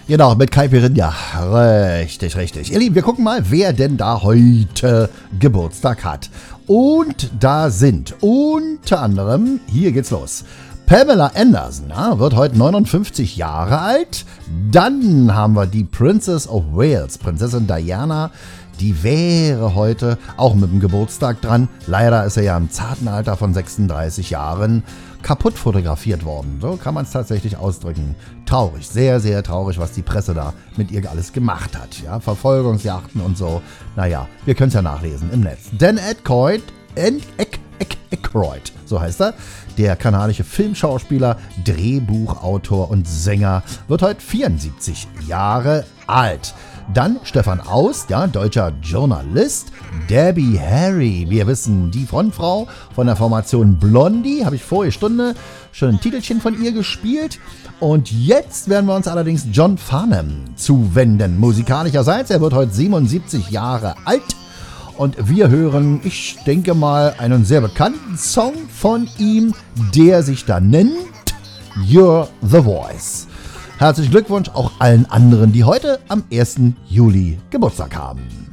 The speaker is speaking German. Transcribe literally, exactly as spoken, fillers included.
Genau, mit Caipirinha. Richtig, richtig. Ihr Lieben, wir gucken mal, wer denn da heute Geburtstag hat. Und da sind unter anderem, hier geht's los, Pamela Anderson, ja, wird heute neunundfünfzig Jahre alt. Dann haben wir die Princess of Wales, Prinzessin Diana. Die wäre heute auch mit dem Geburtstag dran. Leider ist er ja im zarten Alter von sechsunddreißig Jahren kaputt fotografiert worden. So kann man es tatsächlich ausdrücken. Traurig, sehr, sehr traurig, was die Presse da mit ihr alles gemacht hat. Ja, Verfolgungsjachten und so. Naja, wir können es ja nachlesen im Netz. Dan Aykroyd, Aykroyd, so heißt er, der kanadische Filmschauspieler, Drehbuchautor und Sänger, wird heute vierundsiebzig Jahre alt. Dann Stefan Aust, ja, deutscher Journalist. Debbie Harry, wir wissen, die Frontfrau von der Formation Blondie, habe ich vorige Stunde schon ein Titelchen von ihr gespielt. Und jetzt werden wir uns allerdings John Farnham zuwenden, musikalischerseits. Er wird heute siebenundsiebzig Jahre alt. Und wir hören, ich denke mal, einen sehr bekannten Song von ihm, der sich da nennt You're the Voice. Herzlichen Glückwunsch auch allen anderen, die heute am ersten Juli Geburtstag haben.